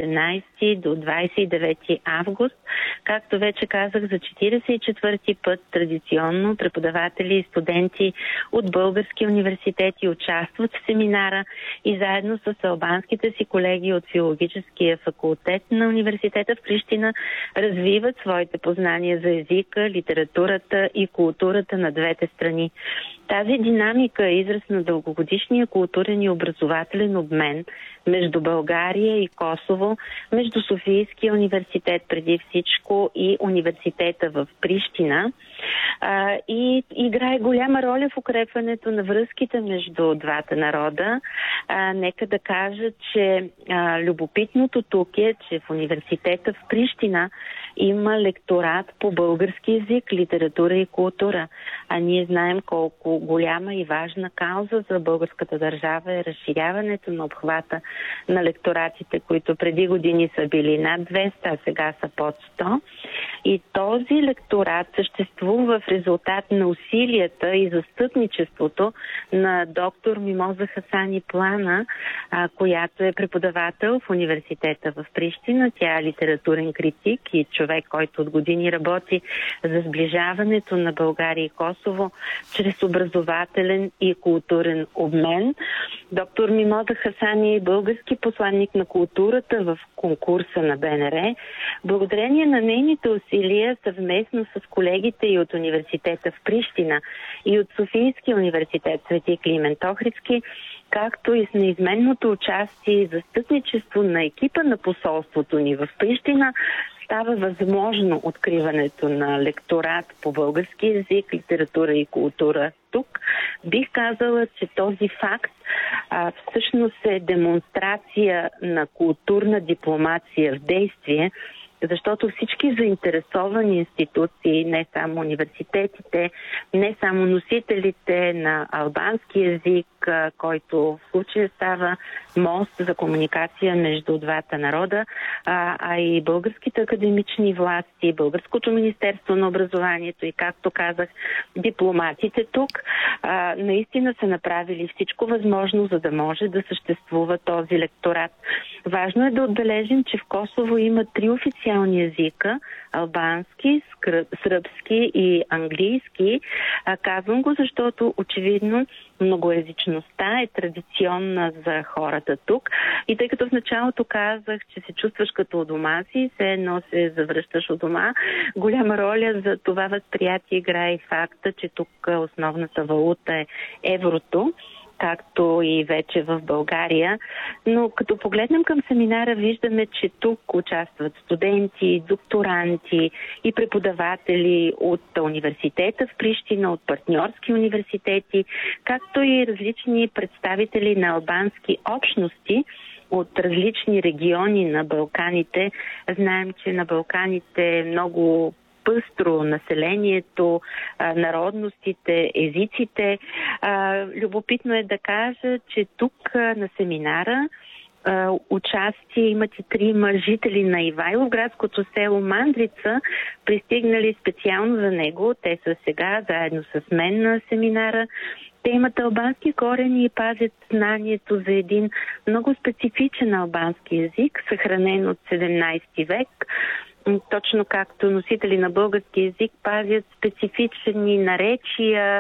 17 до 29 август. Както вече казах, за 44-ти път традиционно преподаватели и студенти от български университети участват в семинара и заедно с албанските си колеги от филологическия факултет на университета в Прищина развиват своите познания за езика, литературата и културата на двете страни. Тази динамика е израз на дългогодишния културен и образователен обмен между България и Косово, между Софийския университет преди всичко и университета в Прищина, и играе голяма роля в укрепването на връзките между двата народа. Нека да кажа, че любопитното тук е, че в университета в Прищина има лекторат по български език, литература и култура. А ние знаем колко голяма и важна кауза за българската държава е разширяването на обхвата на лекторатите, които преди години са били над 200, а сега са под 100. И този лекторат съществува в резултат на усилията и застъпничеството на доктор Мимоза Хасани Плана, която е преподавател в университета в Прищина. Тя е литературен критик и човек, който от години работи за сближаването на България и Косово чрез образователен и културен обмен. Доктор Мимоза Хасани е български посланник на културата в конкурса на БНР. Благодарение на нейните усилия съвместно с колегите и от университета в Прищина и от Софийския университет Свети Климент Охридски, както и с неизменното участие и застъпничество на екипа на посолството ни в Прищина, става възможно откриването на лекторат по български език, литература и култура тук. Бих казала, че този факт всъщност е демонстрация на културна дипломация в действие, защото всички заинтересовани институции, не само университетите, не само носителите на албански език, който в случая става мост за комуникация между двата народа, а и българските академични власти, Българското министерство на образованието и, както казах, дипломатите тук, наистина са направили всичко възможно, за да може да съществува този лекторат. Важно е да отбележим, че в Косово има 3 официални езика – албански, сръбски и английски. Казвам го, защото очевидно многоезичността е традиционна за хората тук. И тъй като в началото казах, че се чувстваш като у дома си, все едно се завръщаш у дома, голяма роля за това възприятие играе и факта, че тук основната валута е еврото, както и вече в България. Но като погледнем към семинара, виждаме, че тук участват студенти, докторанти и преподаватели от университета в Прищина, от партньорски университети, както и различни представители на албански общности от различни региони на Балканите. Знаем, че на Балканите е много пъстро населението, народностите, езиците. Любопитно е да кажа, че тук на семинара участие имат и 3 жители на Ивайловградското село Мандрица, пристигнали специално за него. Те са сега заедно с мен на семинара. Те имат албански корени и пазят знанието за един много специфичен албански език, съхранен от 17 век. Точно както носители на български език пазят специфични наречия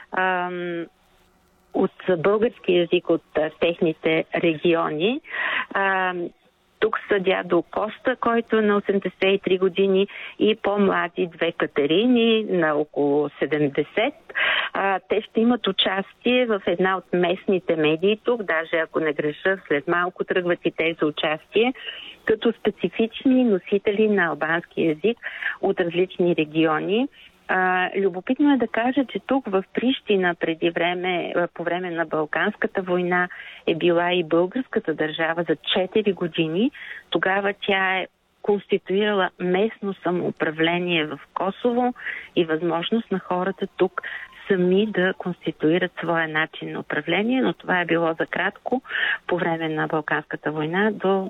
от български език от техните региони. Тук са дядо Коста, който е на 83 години, и по-млади 2 Катерини на около 70. Те ще имат участие в една от местните медии тук, даже ако не греша, след малко тръгват и те за участие, като специфични носители на албански език от различни региони. Любопитно е да кажа, че тук в Прищина по време на Балканската война е била и българската държава за 4 години. Тогава тя е конституирала местно самоуправление в Косово и възможност на хората тук сами да конституират своя начин на управление, но това е било за кратко по време на Балканската война до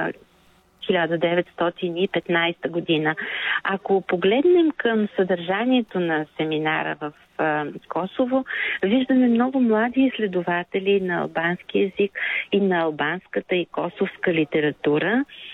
1915 година. Ако погледнем към съдържанието на семинара в Косово, виждаме много млади изследователи на албански език и на албанската и косовска литература.